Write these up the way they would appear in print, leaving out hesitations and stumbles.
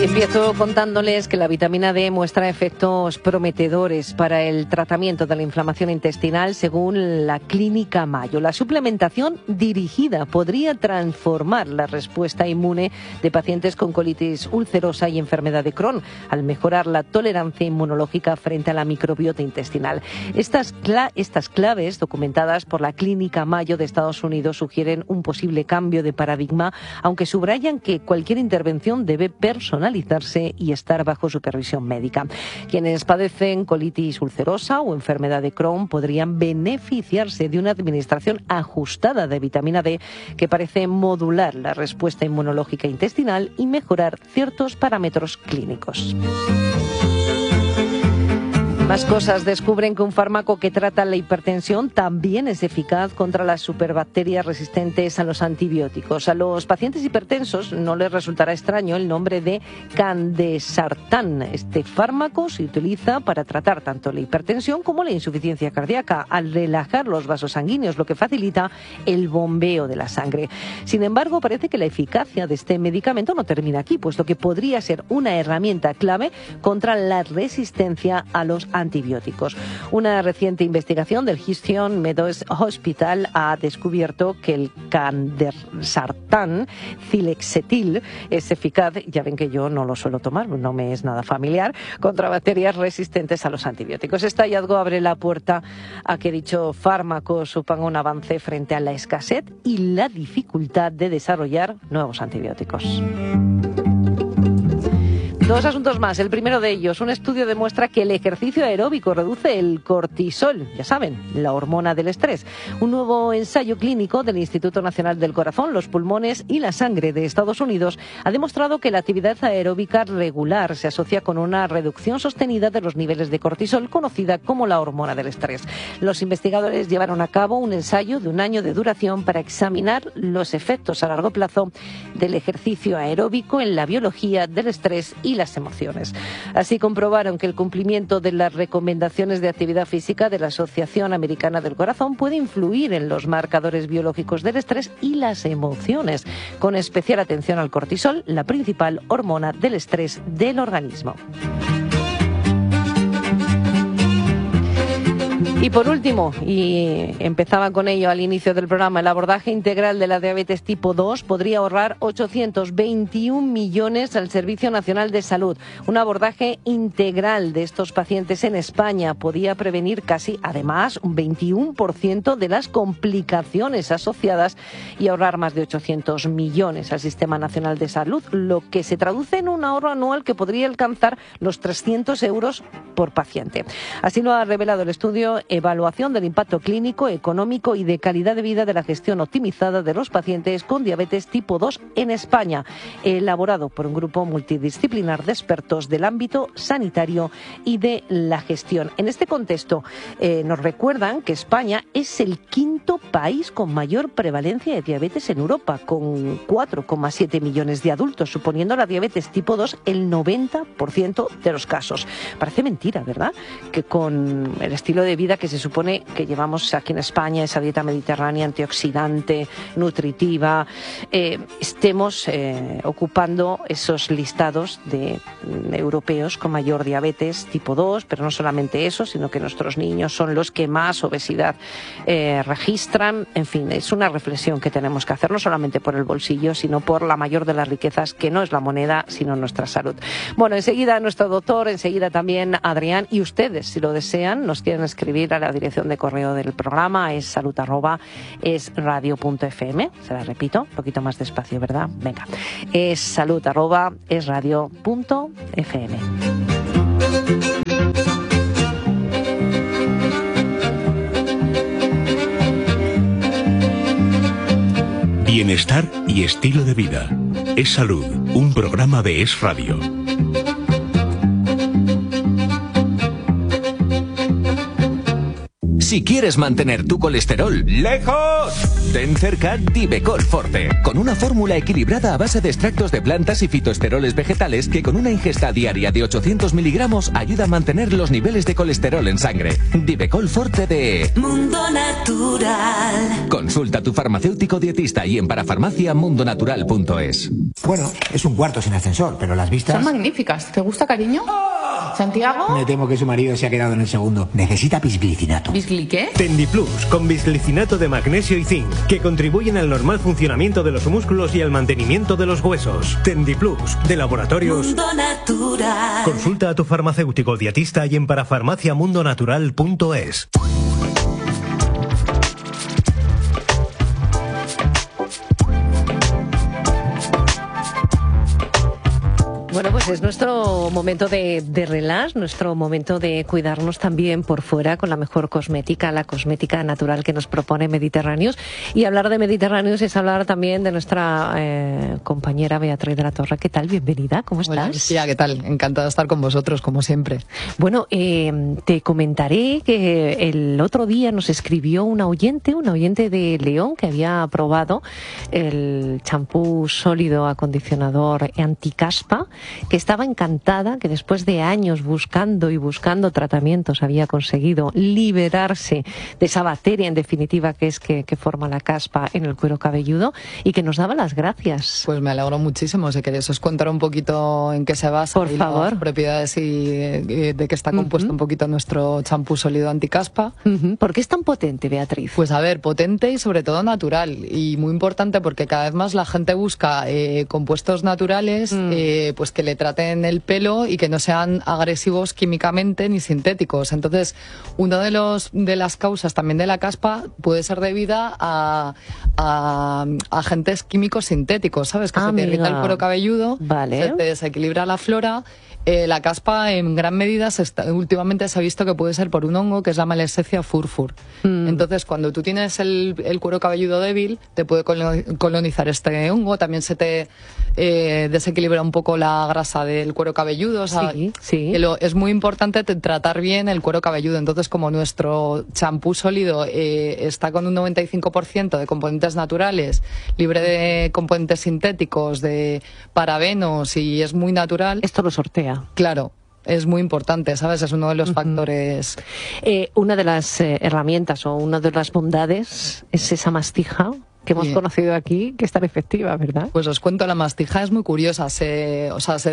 Empiezo contándoles que la vitamina D muestra efectos prometedores para el tratamiento de la inflamación intestinal según la Clínica Mayo. La suplementación dirigida podría transformar la respuesta inmune de pacientes con colitis ulcerosa y enfermedad de Crohn, al mejorar la tolerancia inmunológica frente a la microbiota intestinal. Estas claves documentadas por la Clínica Mayo de Estados Unidos sugieren un posible cambio de paradigma, aunque subrayan que cualquier intervención debe personalizarse y estar bajo supervisión médica. Quienes padecen colitis ulcerosa o enfermedad de Crohn podrían beneficiarse de una administración ajustada de vitamina D que parece modular la respuesta inmunológica intestinal y mejorar ciertos parámetros clínicos. Más cosas. Descubren que un fármaco que trata la hipertensión también es eficaz contra las superbacterias resistentes a los antibióticos. A los pacientes hipertensos no les resultará extraño el nombre de Candesartán. Este fármaco se utiliza para tratar tanto la hipertensión como la insuficiencia cardíaca, al relajar los vasos sanguíneos, lo que facilita el bombeo de la sangre. Sin embargo, parece que la eficacia de este medicamento no termina aquí, puesto que podría ser una herramienta clave contra la resistencia a los antibióticos. Una reciente investigación del Houston Methodist Hospital ha descubierto que el Candesartán Cilexetil es eficaz, ya ven que yo no lo suelo tomar, no me es nada familiar, contra bacterias resistentes a los antibióticos. Este hallazgo abre la puerta a que dicho fármaco suponga un avance frente a la escasez y la dificultad de desarrollar nuevos antibióticos. Dos asuntos más. El primero de ellos, un estudio demuestra que el ejercicio aeróbico reduce el cortisol, ya saben, la hormona del estrés. Un nuevo ensayo clínico del Instituto Nacional del Corazón, los Pulmones y la Sangre de Estados Unidos ha demostrado que la actividad aeróbica regular se asocia con una reducción sostenida de los niveles de cortisol, conocida como la hormona del estrés. Los investigadores llevaron a cabo un ensayo de 1 año de duración para examinar los efectos a largo plazo del ejercicio aeróbico en la biología del estrés y las emociones. Así comprobaron que el cumplimiento de las recomendaciones de actividad física de la Asociación Americana del Corazón puede influir en los marcadores biológicos del estrés y las emociones, con especial atención al cortisol, la principal hormona del estrés del organismo. Y por último, y empezaba con ello al inicio del programa, el abordaje integral de la diabetes tipo 2 podría ahorrar 821 millones al Servicio Nacional de Salud. Un abordaje integral de estos pacientes en España podía prevenir casi, además, un 21% de las complicaciones asociadas y ahorrar más de 800 millones al Sistema Nacional de Salud, lo que se traduce en un ahorro anual que podría alcanzar los 300 euros por paciente. Así lo ha revelado el estudio Evaluación del impacto clínico, económico y de calidad de vida de la gestión optimizada de los pacientes con diabetes tipo 2 en España, elaborado por un grupo multidisciplinar de expertos del ámbito sanitario y de la gestión. En este contexto, nos recuerdan que España es el 5º país con mayor prevalencia de diabetes en Europa, con 4,7 millones de adultos, suponiendo la diabetes tipo 2 el 90% de los casos. Parece mentira, ¿verdad?, que con el estilo de vida que se supone que llevamos aquí en España, esa dieta mediterránea antioxidante, nutritiva, estemos ocupando esos listados de europeos con mayor diabetes tipo 2, pero no solamente eso, sino que nuestros niños son los que más obesidad registran. En fin, es una reflexión que tenemos que hacer, no solamente por el bolsillo, sino por la mayor de las riquezas, que no es la moneda, sino nuestra salud. Bueno, enseguida nuestro doctor, enseguida también Adrián, y ustedes, si lo desean, nos quieren escribir a la dirección de correo del programa, es salud@esradio.fm. Se la repito, un poquito más despacio, ¿verdad? Venga, es salud@esradio.fm. Bienestar y estilo de vida. Es Salud, un programa de Es Radio. Si quieres mantener tu colesterol ¡lejos! Ten cerca Divecol Forte, con una fórmula equilibrada a base de extractos de plantas y fitoesteroles vegetales que con una ingesta diaria de 800 miligramos ayuda a mantener los niveles de colesterol en sangre. Divecol Forte de Mundo Natural. Consulta a tu farmacéutico dietista y en parafarmaciamundonatural.es. Bueno, es un cuarto sin ascensor, pero las vistas... Son magníficas. ¿Te gusta, cariño? ¿Santiago? Me temo que su marido se ha quedado en el segundo. Necesita bisglicinato. ¿Bisgli qué? Tendiplus, con bisglicinato de magnesio y zinc, que contribuyen al normal funcionamiento de los músculos y al mantenimiento de los huesos. Tendiplus, de Laboratorios Mundo Natural. Consulta a tu farmacéutico dietista y en parafarmaciamundonatural.es. Bueno, pues es nuestro momento de relax, nuestro momento de cuidarnos también por fuera con la mejor cosmética, la cosmética natural que nos propone Mediterráneos. Y hablar de Mediterráneos es hablar también de nuestra compañera Beatriz de la Torre. ¿Qué tal? Bienvenida, ¿cómo estás? Hola, Lucía, ¿qué tal? Encantada de estar con vosotros, como siempre. Bueno, te comentaré que el otro día nos escribió una oyente de León que había probado el champú sólido acondicionador anticaspa, que estaba encantada, que después de años buscando tratamientos había conseguido liberarse de esa bacteria, en definitiva, que forma la caspa en el cuero cabelludo, y que nos daba las gracias. Pues me alegro muchísimo. Si queréis os contaré un poquito en qué se basa, por favor, las propiedades y de qué está compuesto un poquito nuestro champú sólido anticaspa. ¿Por qué es tan potente, Beatriz? Pues a ver, potente y sobre todo natural, y muy importante porque cada vez más la gente busca compuestos naturales, pues que le traten el pelo y que no sean agresivos químicamente ni sintéticos. Entonces, una de las causas también de la caspa puede ser debida a agentes químicos sintéticos, ¿sabes? Que se te irrita el cuero cabelludo, se te desequilibra la flora. La caspa en gran medida últimamente se ha visto que puede ser por un hongo que es la Malassezia furfur. Entonces, cuando tú tienes el cuero cabelludo débil, te puede colonizar este hongo. También se te desequilibra un poco la grasa del cuero cabelludo. O sea, es muy importante tratar bien el cuero cabelludo. Entonces, como nuestro champú sólido está con un 95% de componentes naturales, libre de componentes sintéticos, de parabenos, y es muy natural. Esto lo sortea. Claro. Es muy importante, ¿sabes? Es uno de los factores. Una de las herramientas o una de las bondades es esa mastija que hemos conocido aquí, que es tan efectiva, ¿verdad? Pues os cuento, la mastija es muy curiosa. Se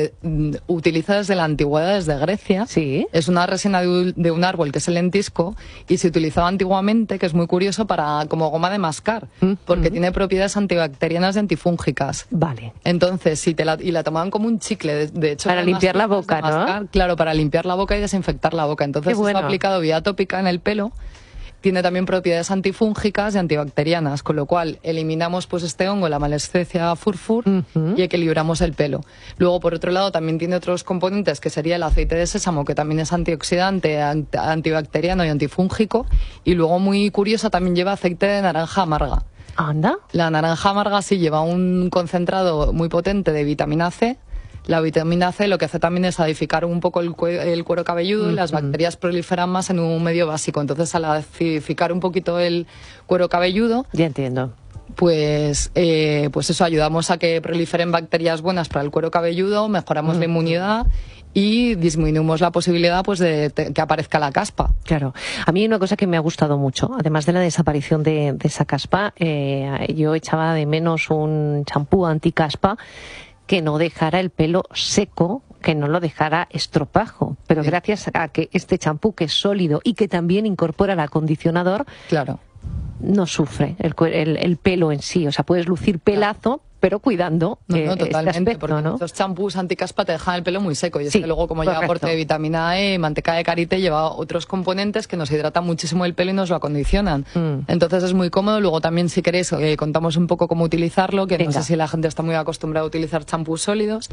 utiliza desde la antigüedad, desde Grecia. Sí. Es una resina de un árbol que es el lentisco, y se utilizaba antiguamente, que es muy curioso, como goma de mascar, porque tiene propiedades antibacterianas y antifúngicas. Vale. Entonces, y la tomaban como un chicle, de hecho. Para limpiar la boca, ¿no? Claro, para limpiar la boca y desinfectar la boca. Entonces, está aplicado vía tópica en el pelo. Tiene también propiedades antifúngicas y antibacterianas, con lo cual eliminamos pues este hongo, la Malassezia furfur, y equilibramos el pelo. Luego, por otro lado, también tiene otros componentes, que sería el aceite de sésamo, que también es antioxidante, antibacteriano y antifúngico. Y luego, muy curiosa, también lleva aceite de naranja amarga. ¿Anda? La naranja amarga sí lleva un concentrado muy potente de vitamina C. La vitamina C lo que hace también es acidificar un poco el cuero cabelludo, y las bacterias proliferan más en un medio básico. Entonces, al acidificar un poquito el cuero cabelludo... Ya entiendo. Pues eso, ayudamos a que proliferen bacterias buenas para el cuero cabelludo, mejoramos la inmunidad y disminuimos la posibilidad pues de que aparezca la caspa. Claro. A mí hay una cosa que me ha gustado mucho, además de la desaparición de esa caspa, yo echaba de menos un champú anticaspa que no dejara el pelo seco, que no lo dejara estropajo. Pero gracias a que este champú, que es sólido y que también incorpora el acondicionador, claro, no sufre el pelo en sí. O sea, puedes lucir pelazo, pero cuidando totalmente, este aspecto, porque ¿no? Los champús anticaspa te dejan el pelo muy seco, y es que luego, como lleva aporte de vitamina E, manteca de karité, lleva otros componentes que nos hidratan muchísimo el pelo y nos lo acondicionan. Entonces es muy cómodo. Luego también, si queréis, contamos un poco cómo utilizarlo, que no sé si la gente está muy acostumbrada a utilizar champús sólidos.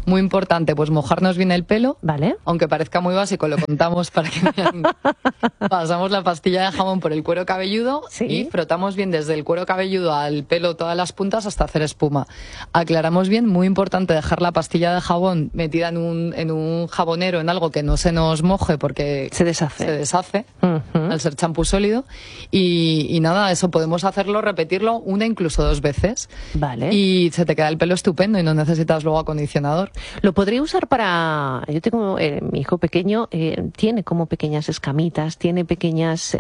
Muy importante, pues mojarnos bien el pelo. Vale. Aunque parezca muy básico, lo contamos para que vean. Pasamos la pastilla de jabón por el cuero cabelludo y frotamos bien desde el cuero cabelludo al pelo todas las puntas hasta hacer espuma. Aclaramos bien, muy importante dejar la pastilla de jabón metida en un jabonero, en algo que no se nos moje porque se deshace. Al ser champú sólido. Y nada, eso podemos hacerlo, repetirlo una, incluso 2 veces. Vale. Y se te queda el pelo estupendo y no necesitas luego acondicionador. Lo podría usar para... Yo tengo... mi hijo pequeño tiene como pequeñas escamitas, tiene pequeñas...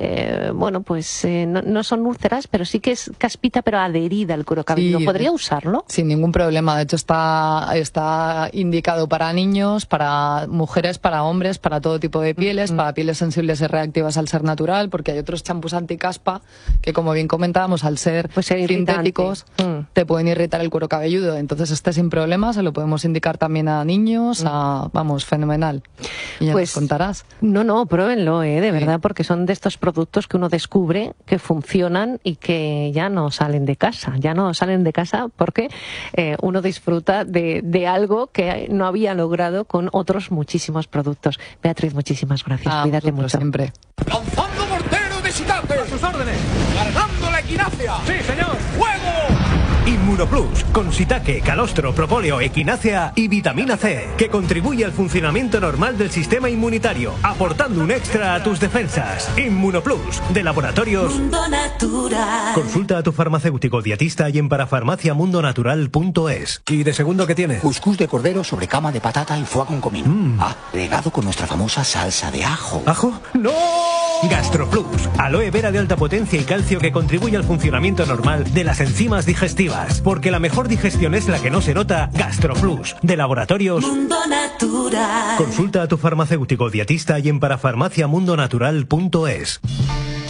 no son úlceras, pero sí que es caspita, pero adherida al cuero cabelludo. Sí, ¿Podría usarlo? Sin ningún problema. De hecho, está indicado para niños, para mujeres, para hombres, para todo tipo de pieles, para pieles sensibles y reactivas al ser natural, porque hay otros champús anticaspa que, como bien comentábamos, al ser sintéticos, te pueden irritar el cuero cabelludo. Entonces, sin problema, se lo podemos indicar también a niños, vamos, fenomenal. Y ya nos contarás. No, pruébenlo, de verdad, porque son de estos productos que uno descubre que funcionan y que ya no salen de casa. Ya no salen de casa porque uno disfruta de algo que no había logrado con otros muchísimos productos. Beatriz, muchísimas gracias. Cuídate mucho. Siempre. ¡Lanzando mortero de Sitate! ¡A sus órdenes! ¡Cargando la equinacia! ¡Sí, señor! ¡Fuego! Inmunoplus, con shiitake, calostro, propóleo, equinácea y vitamina C, que contribuye al funcionamiento normal del sistema inmunitario, aportando un extra a tus defensas. Inmunoplus, de Laboratorios Mundo Natural. Consulta a tu farmacéutico dietista y en parafarmaciamundonatural.es. ¿Y de segundo qué tiene? Cuscús de cordero sobre cama de patata y foie con comino. Regado con nuestra famosa salsa de ajo. ¿Ajo? ¡No! Gastroplus, aloe vera de alta potencia y calcio que contribuye al funcionamiento normal de las enzimas digestivas. Porque la mejor digestión es la que no se nota. Gastroplus, de Laboratorios Mundo Natural. Consulta a tu farmacéutico dietista y en parafarmaciamundonatural.es.